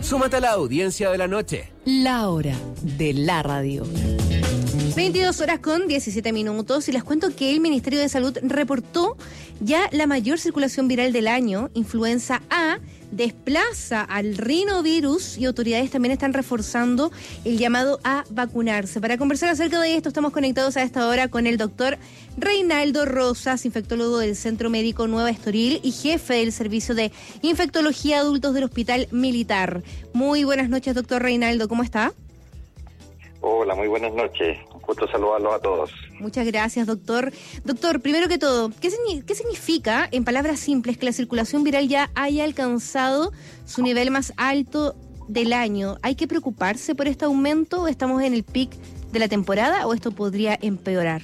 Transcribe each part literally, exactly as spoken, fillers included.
Súmate a la audiencia de la noche. La hora de la radio. veintidós horas con diecisiete minutos y les cuento que el Ministerio de Salud reportó ya la mayor circulación viral del año. Influenza A desplaza al rinovirus y autoridades también están reforzando el llamado a vacunarse. Para conversar acerca de esto estamos conectados a esta hora con el doctor Reinaldo Rosas, infectólogo del Centro Médico Nueva Estoril y jefe del Servicio de Infectología Adultos del Hospital Militar. Muy buenas noches, doctor Reinaldo, ¿cómo está? Hola, muy buenas noches. Un gusto saludarlos a todos. Muchas gracias, doctor. Doctor, primero que todo, ¿qué, ¿qué significa, en palabras simples, que la circulación viral ya haya alcanzado su nivel más alto del año? ¿Hay que preocuparse por este aumento? ¿Estamos en el pic de la temporada o esto podría empeorar?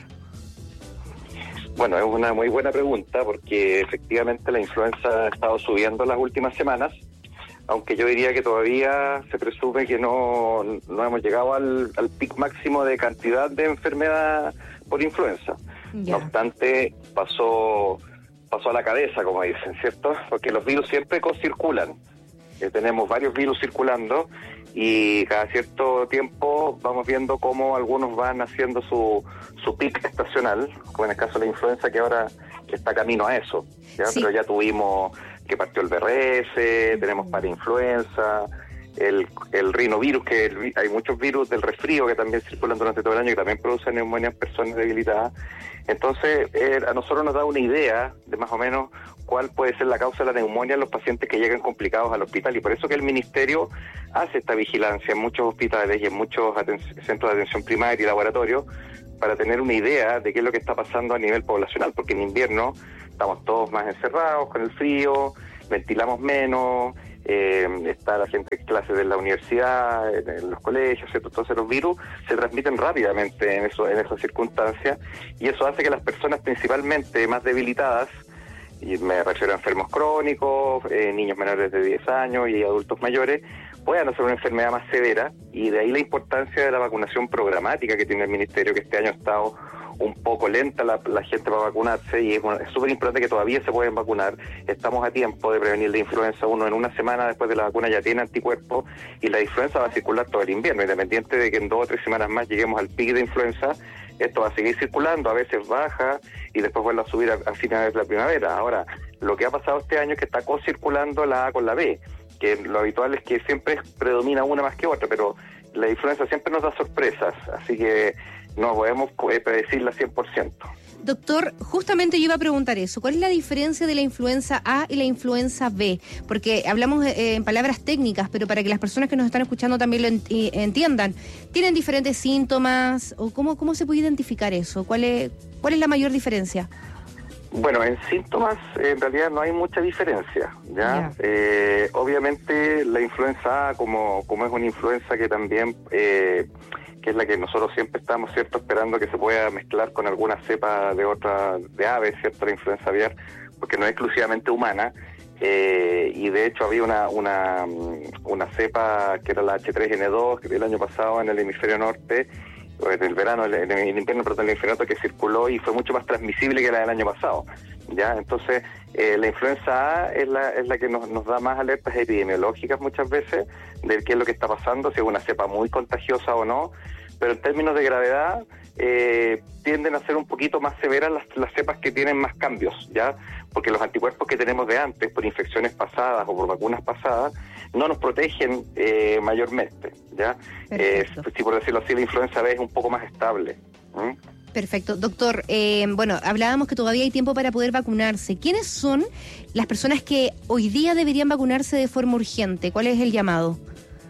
Bueno, es una muy buena pregunta porque efectivamente la influenza ha estado subiendo las últimas semanas, aunque yo diría que todavía se presume que no, no hemos llegado al, al pic máximo de cantidad de enfermedad por influenza. Ya. No obstante, pasó pasó a la cabeza, como dicen, ¿cierto? Porque los virus siempre co-circulan. Eh, tenemos varios virus circulando y cada cierto tiempo vamos viendo cómo algunos van haciendo su, su pic estacional, como en el caso de la influenza, que ahora está camino a eso, ¿ya? Sí. Pero ya tuvimos que partió el B R S, tenemos parainfluenza, el, el rinovirus, que el, hay muchos virus del resfrío que también circulan durante todo el año y que también producen neumonía en personas debilitadas. Entonces, eh, a nosotros nos da una idea de más o menos cuál puede ser la causa de la neumonía en los pacientes que llegan complicados al hospital, y por eso que el Ministerio hace esta vigilancia en muchos hospitales y en muchos aten- centros de atención primaria y laboratorios para tener una idea de qué es lo que está pasando a nivel poblacional, porque en invierno estamos todos más encerrados con el frío, ventilamos menos, eh, está la gente en clases de la universidad, en, en los colegios, ¿cierto? Entonces los virus se transmiten rápidamente en eso, en esas circunstancias, y eso hace que las personas principalmente más debilitadas, y me refiero a enfermos crónicos, eh, niños menores de diez años y adultos mayores, puedan hacer una enfermedad más severa, y de ahí la importancia de la vacunación programática que tiene el Ministerio, que este año ha estado un poco lenta la, la gente para vacunarse, y es súper importante que todavía se pueden vacunar. Estamos a tiempo de prevenir la influenza. Uno en una semana después de la vacuna ya tiene anticuerpos, y la influenza va a circular todo el invierno, independiente de que en dos o tres semanas más lleguemos al pico de influenza. Esto va a seguir circulando, a veces baja y después vuelve a subir a, a finales de la primavera. Ahora, lo que ha pasado este año es que está co-circulando la A con la B, que lo habitual es que siempre predomina una más que otra, pero la influenza siempre nos da sorpresas, así que no podemos predecirla cien por ciento. Doctor, justamente yo iba a preguntar eso. ¿Cuál es la diferencia de la influenza A y la influenza B? Porque hablamos eh, en palabras técnicas, pero para que las personas que nos están escuchando también lo ent- entiendan. ¿Tienen diferentes síntomas? ¿O cómo, cómo se puede identificar eso? ¿Cuál es, cuál es la mayor diferencia? Bueno, en síntomas en realidad no hay mucha diferencia, ¿ya? Yeah. Eh, obviamente la influenza A, como, como es una influenza que también... Eh, que es la que nosotros siempre estamos, ¿cierto?, esperando que se pueda mezclar con alguna cepa de otra, de aves, ¿cierto?, la influenza aviar, porque no es exclusivamente humana, eh, y de hecho había una, una, una cepa que era la H tres N dos, que el año pasado en el hemisferio norte, en el verano, en el invierno, perdón, en el hemisferio norte, que circuló y fue mucho más transmisible que la del año pasado, ¿ya? Entonces, eh, la influenza A es la, es la que nos, nos da más alertas epidemiológicas muchas veces de qué es lo que está pasando, si es una cepa muy contagiosa o no, pero en términos de gravedad eh, tienden a ser un poquito más severas las, las cepas que tienen más cambios, ¿ya? Porque los anticuerpos que tenemos de antes, por infecciones pasadas o por vacunas pasadas, no nos protegen eh, mayormente, ¿ya? Eh, si por decirlo así, la influenza B es un poco más estable. ¿Mm? Perfecto. Doctor, eh, bueno, hablábamos que todavía hay tiempo para poder vacunarse. ¿Quiénes son las personas que hoy día deberían vacunarse de forma urgente? ¿Cuál es el llamado?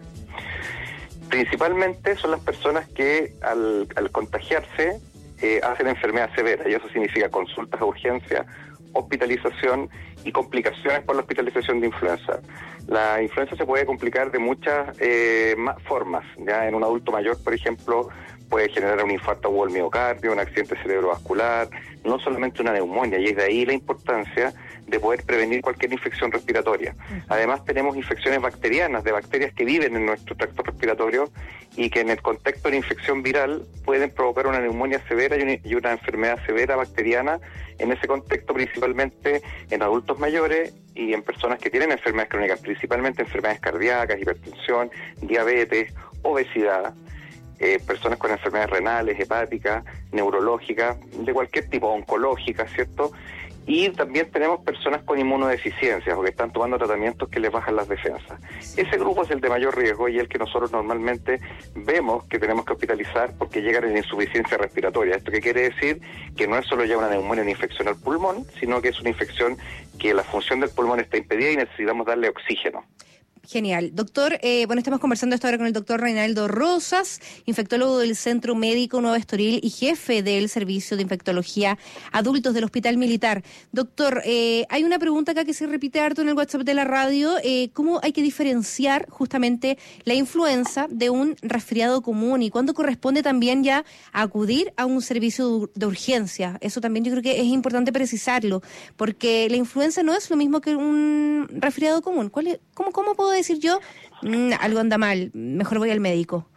Principalmente son las personas que al, al contagiarse eh, hacen enfermedad severa, y eso significa consultas a urgencia, hospitalización y complicaciones por la hospitalización de influenza. La influenza se puede complicar de muchas eh, más formas, ya en un adulto mayor, por ejemplo, puede generar un infarto agudo del miocardio, un accidente cerebrovascular, no solamente una neumonía, y es de ahí la importancia de poder prevenir cualquier infección respiratoria. Además tenemos infecciones bacterianas, de bacterias que viven en nuestro tracto respiratorio y que en el contexto de infección viral pueden provocar una neumonía severa y una, y una enfermedad severa bacteriana, en ese contexto principalmente en adultos mayores y en personas que tienen enfermedades crónicas, principalmente enfermedades cardíacas, hipertensión, diabetes, obesidad, eh, personas con enfermedades renales, hepáticas, neurológicas, de cualquier tipo, oncológicas, ¿cierto? Y también tenemos personas con inmunodeficiencias o que están tomando tratamientos que les bajan las defensas. Ese grupo es el de mayor riesgo y el que nosotros normalmente vemos que tenemos que hospitalizar porque llegan en insuficiencia respiratoria. ¿Esto qué quiere decir? Que no es solo ya una neumonía, una infección al pulmón, sino que es una infección que la función del pulmón está impedida y necesitamos darle oxígeno. Genial. Doctor, eh, bueno, estamos conversando esta hora con el doctor Reinaldo Rosas, infectólogo del Centro Médico Nueva Estoril y jefe del Servicio de Infectología Adultos del Hospital Militar. Doctor, eh, hay una pregunta acá que se repite harto en el WhatsApp de la radio. Eh, ¿Cómo hay que diferenciar justamente la influenza de un resfriado común y cuándo corresponde también ya acudir a un servicio de urgencia? Eso también yo creo que es importante precisarlo, porque la influenza no es lo mismo que un resfriado común. ¿Cuál es, cómo, ¿Cómo puedo decir yo, mm, algo anda mal, mejor voy al médico?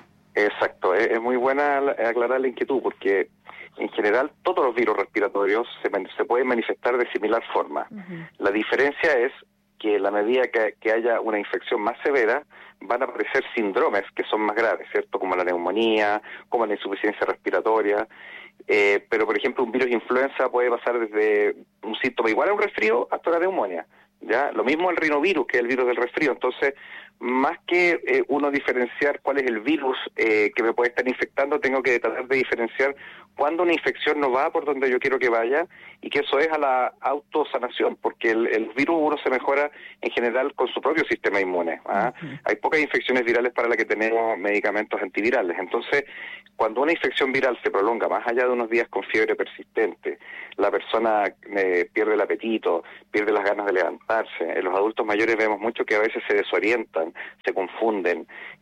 Exacto, es, es muy buena aclarar la inquietud porque en general todos los virus respiratorios se, se pueden manifestar de similar forma. Uh-huh. La diferencia es que en la medida que, que haya una infección más severa van a aparecer síndromes que son más graves, ¿cierto? Como la neumonía, como la insuficiencia respiratoria. Eh, pero, por ejemplo, un virus de influenza puede pasar desde un síntoma igual a un resfrío hasta la neumonía. ¿Ya? Lo mismo el rinovirus, que es el virus del resfrío. Entonces, más que eh, uno diferenciar cuál es el virus eh, que me puede estar infectando, tengo que tratar de diferenciar cuándo una infección no va por donde yo quiero que vaya y que eso es a la autosanación, porque el, el virus uno se mejora en general con su propio sistema inmune. ¿ah? Uh-huh. Hay pocas infecciones virales para las que tenemos medicamentos antivirales. Entonces, cuando una infección viral se prolonga más allá de unos días con fiebre persistente, la persona eh, pierde el apetito, pierde las ganas de levantarse. En los adultos mayores vemos mucho que a veces se desorientan, se confunden,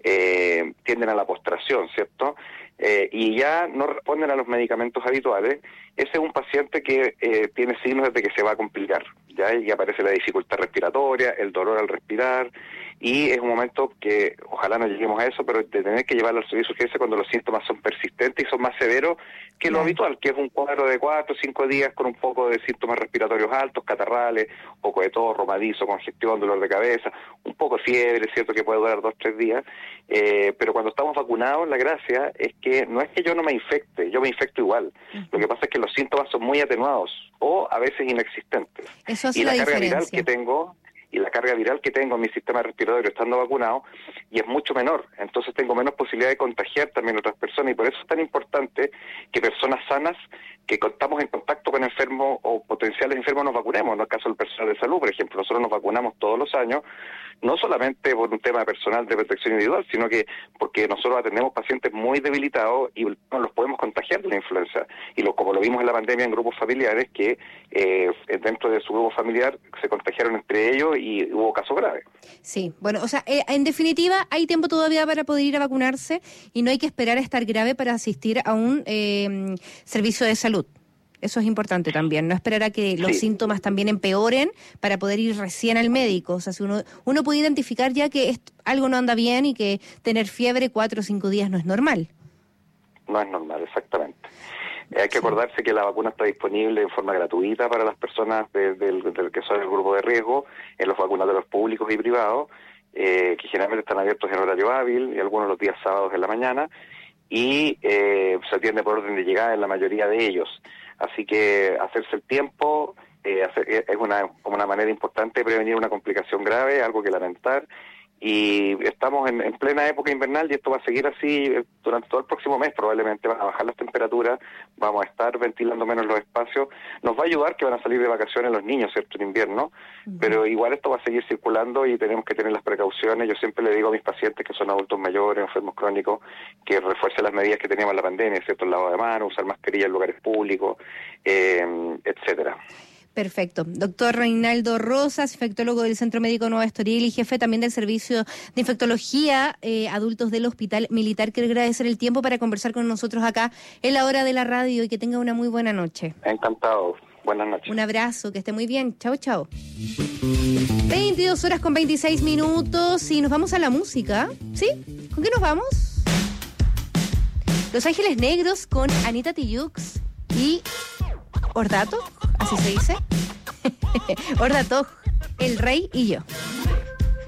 eh, tienden a la postración, ¿cierto? Eh, y ya no responden a los medicamentos habituales. Ese es un paciente que eh, tiene signos de que se va a complicar, ya y aparece la dificultad respiratoria, el dolor al respirar, y es un momento que ojalá no lleguemos a eso, pero de tener que llevarlo al servicio de urgencia cuando los síntomas son persistentes y son más severos que lo habitual, que es un cuadro de cuatro o cinco días con un poco de síntomas respiratorios altos, catarrales, un poco de tos, romadizo, congestión, dolor de cabeza, un poco de fiebre, cierto que puede durar dos o tres días, eh, pero cuando estamos vacunados la gracia es que no es que yo no me infecte, yo me infecto igual. Uh-huh. Lo que pasa es que los síntomas son muy atenuados o a veces inexistentes. Eso hace y la, la carga diferencia. viral que tengo y la carga viral que tengo en mi sistema respiratorio estando vacunado y es mucho menor, entonces tengo menos posibilidad de contagiar también a otras personas y por eso es tan importante que personas sanas que estamos en contacto con enfermos o potenciales enfermos nos vacunemos. En el caso del personal de salud, por ejemplo, nosotros nos vacunamos todos los años, no solamente por un tema personal de protección individual, sino que porque nosotros atendemos pacientes muy debilitados y no los podemos contagiar de la influenza. Y lo, como lo vimos en la pandemia en grupos familiares, que eh, dentro de su grupo familiar se contagiaron entre ellos y hubo casos graves. Sí, bueno, o sea, eh, en definitiva hay tiempo todavía para poder ir a vacunarse y no hay que esperar a estar grave para asistir a un eh, servicio de salud. Eso es importante también, no esperar a que los sí. síntomas también empeoren para poder ir recién al médico. O sea, si uno uno puede identificar ya que esto, algo no anda bien y que tener fiebre cuatro o cinco días no es normal. No es normal, exactamente. Eh, hay que sí. acordarse que la vacuna está disponible en forma gratuita para las personas de, de, de, de que son el grupo de riesgo, en los vacunatorios públicos y privados, eh, que generalmente están abiertos en horario hábil y algunos los días sábados en la mañana, y eh, se atiende por orden de llegada en la mayoría de ellos. Así que hacerse el tiempo eh, hacer, es una como una manera importante de prevenir una complicación grave, algo que lamentar. Y estamos en, en plena época invernal y esto va a seguir así durante todo el próximo mes. Probablemente van a bajar las temperaturas, vamos a estar ventilando menos los espacios. Nos va a ayudar que van a salir de vacaciones los niños, ¿cierto?, en invierno, uh-huh. pero igual esto va a seguir circulando y tenemos que tener las precauciones. Yo siempre le digo a mis pacientes que son adultos mayores, enfermos crónicos, que refuercen las medidas que teníamos en la pandemia, ¿cierto?, el lavado de manos, usar mascarilla en lugares públicos, eh, etcétera. Perfecto. Doctor Reinaldo Rosas, infectólogo del Centro Médico Nueva Estoril y jefe también del Servicio de Infectología eh, Adultos del Hospital Militar. Quiero agradecer el tiempo para conversar con nosotros acá en la hora de la radio y que tenga una muy buena noche. Encantado. Buenas noches. Un abrazo, que esté muy bien. Chao, chao. veintidós horas con veintiséis minutos y nos vamos a la música. ¿Sí? ¿Con qué nos vamos? Los Ángeles Negros con Anita Tijoux y Ordato, así se dice. Ordato, El Rey y yo.